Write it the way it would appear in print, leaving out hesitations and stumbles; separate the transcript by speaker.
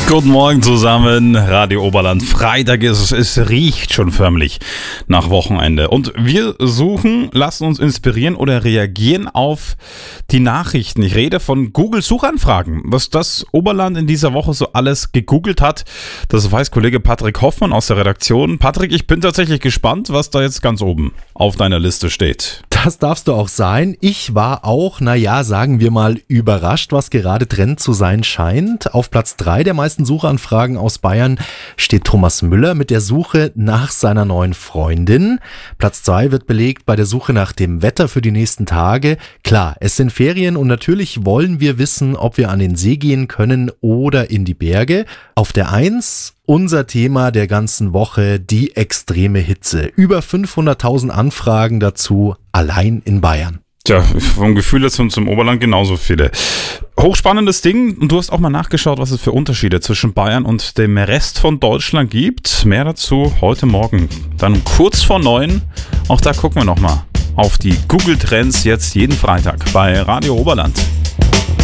Speaker 1: Guten Morgen zusammen, Radio Oberland. Freitag ist es riecht schon förmlich nach Wochenende. Und wir lassen uns inspirieren oder reagieren auf die Nachrichten. Ich rede von Google-Suchanfragen. Was das Oberland in dieser Woche so alles gegoogelt hat, das weiß Kollege Patrick Hoffmann aus der Redaktion. Patrick, ich bin tatsächlich gespannt, was da jetzt ganz oben auf deiner Liste steht.
Speaker 2: Das darfst du auch sein. Ich war auch, sagen wir mal, überrascht, was gerade Trend zu sein scheint. Auf Platz 3 der meisten Suchanfragen aus Bayern steht Thomas Müller mit der Suche nach seiner neuen Freundin. Platz 2 wird belegt bei der Suche nach dem Wetter für die nächsten Tage. Klar, es sind Ferien und natürlich wollen wir wissen, ob wir an den See gehen können oder in die Berge. Auf der 1 unser Thema der ganzen Woche, die extreme Hitze. Über 500.000 Anfragen dazu, allein in Bayern.
Speaker 1: Tja, vom Gefühl jetzt zum Oberland genauso viele. Hochspannendes Ding. Und du hast auch mal nachgeschaut, was es für Unterschiede zwischen Bayern und dem Rest von Deutschland gibt. Mehr dazu heute Morgen. Dann kurz vor 9. Auch da gucken wir nochmal auf die Google-Trends jetzt jeden Freitag bei Radio Oberland.